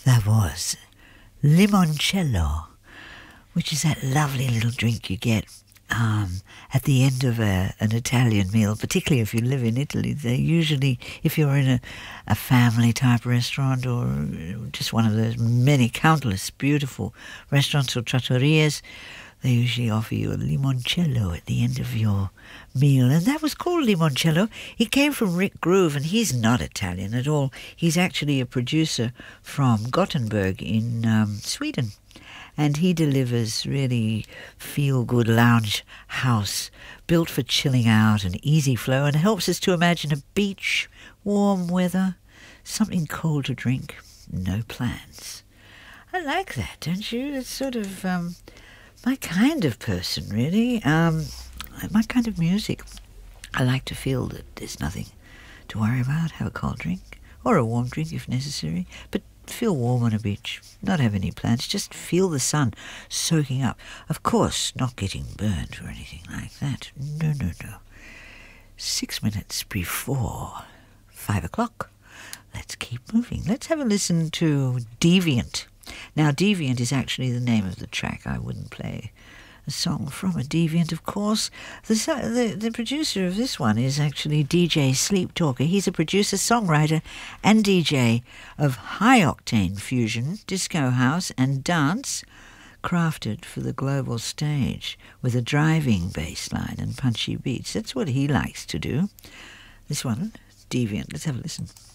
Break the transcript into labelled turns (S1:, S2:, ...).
S1: That was limoncello, which is that lovely little drink you get at the end of an Italian meal, particularly if you live in Italy. They usually, if you're in a family-type restaurant or just one of those many countless beautiful restaurants or trattorias, they usually offer you a limoncello at the end of your meal. And that was called limoncello. It came from Rick Groove, and he's not Italian at all. He's actually a producer from Gothenburg in Sweden. And he delivers really feel-good lounge house built for chilling out and easy flow, and helps us to imagine a beach, warm weather, something cold to drink, no plans. I like that, don't you? It's sort of my kind of person, really. My kind of music. I like to feel that there's nothing to worry about. Have a cold drink, or a warm drink if necessary, but feel warm on a beach, not have any plans, just feel the sun soaking up. Of course, not getting burnt or anything like that. No. 6 minutes before 5 o'clock. Let's keep moving. Let's have a listen to Deviant. Now, Deviant is actually the name of the track. I wouldn't play a song from a Deviant, of course. The producer of this one is actually DJ Sleep Talker. He's a producer, songwriter, and DJ of high-octane fusion, disco house, and dance, crafted for the global stage with a driving bass line and punchy beats. That's what he likes to do. This one, Deviant. Let's have a listen.